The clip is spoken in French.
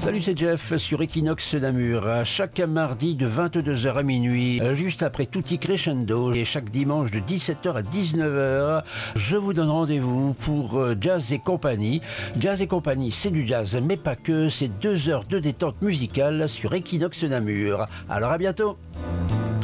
Salut, c'est Jeff sur Equinox Namur. Chaque mardi de 22h à minuit, juste après Tutti Crescendo, et chaque dimanche de 17h à 19h, je vous donne rendez-vous pour Jazz et compagnie. Jazz et compagnie, c'est du jazz, mais pas que, c'est 2 heures de détente musicale sur Equinox Namur. Alors à bientôt.